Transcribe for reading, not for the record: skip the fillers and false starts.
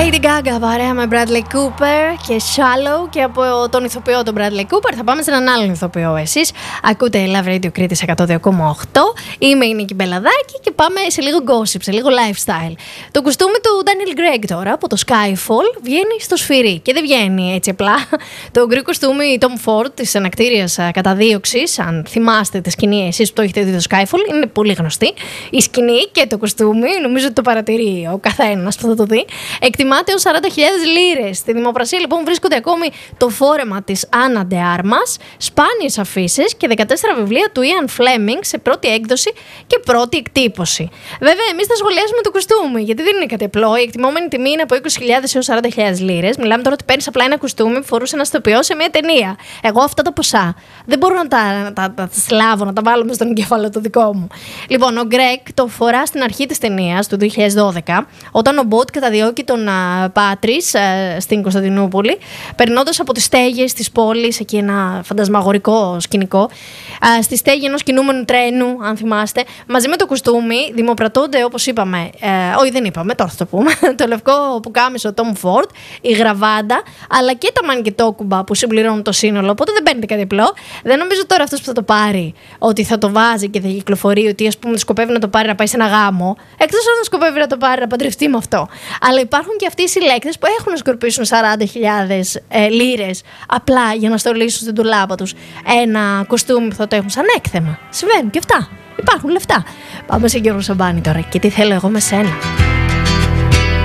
Lady Gaga παρέα με Bradley Cooper και Shallow, και από τον ηθοποιό τον Bradley Cooper θα πάμε σε έναν άλλον ηθοποιό. Εσείς ακούτε Love Radio Κρήτης 102,8. Είμαι η Νίκη Μπελαδάκη και πάμε σε λίγο gossip, σε λίγο lifestyle. Το κουστούμι του Daniel Craig τώρα από το Skyfall βγαίνει στο σφυρί και δεν βγαίνει έτσι απλά. Το γκρι κουστούμι Tom Ford της ανακτήριας καταδίωξης, αν θυμάστε τη σκηνή εσείς που το έχετε δει το Skyfall, είναι πολύ γνωστή. Η σκηνή και το κουστούμι, νομίζω ότι το παρατηρεί ο καθένας που θα το δει. Εκτιμάται ως 40.000 λίρες. Στη δημοπρασία λοιπόν βρίσκονται ακόμη το φόρεμα της Άννα ντε Άρμας, σπάνιες αφήσεις και 14 βιβλία του Ian Fleming σε πρώτη έκδοση και πρώτη εκτύπωση. Βέβαια, εμείς θα σχολιάσουμε το κουστούμι, γιατί δεν είναι κάτι απλό. Η εκτιμόμενη τιμή είναι από 20.000 έως 40.000 λίρες. Μιλάμε τώρα ότι παίρνεις απλά ένα κουστούμι που φορούσε ένα ηθοποιός σε μια ταινία. Εγώ αυτά τα ποσά δεν μπορώ να τα συλλάβω, να τα βάλω μες στον εγκέφαλο το δικό μου. Λοιπόν, ο Γκρέγκ το φορά στην αρχή της ταινίας του 2012, όταν ο Μπότ καταδιώκει τον Πάτρις στην Κωνσταντινούπολη, περνώντας από τις στέγες της πόλης, εκεί ένα φαντασμαγορικό σκηνικό, στη στέγη ενός κινούμενου τρένου, αν θυμάστε, μαζί με το κουστούμι δημοπρατώνται, όπως είπαμε, όχι δεν είπαμε, τώρα θα το πούμε, το λευκό πουκάμισο Tom Ford, η γραβάντα, αλλά και τα μανικετόκουμπα που συμπληρώνουν το σύνολο, οπότε δεν παίρνετε κάτι απλό. Δεν νομίζω τώρα αυτός που θα το πάρει ότι θα το βάζει και θα κυκλοφορεί, ότι ας πούμε σκοπεύει να το πάρει να πάει σε ένα γάμο, εκτός όταν σκοπεύει να το πάρει να παντρευτεί με αυτό. Αλλά υπάρχουν και αυτοί οι συλλέκτες που έχουν να σκορπίσουν 40.000 λίρες απλά για να στολίσουν στην τουλάπα τους ένα κοστούμι που θα το έχουν σαν έκθεμα. Συμβαίνουν και αυτά. Υπάρχουν λεφτά. Πάμε σε Γιώργο Σαμπάνη τώρα. Και τι θέλω εγώ με σένα.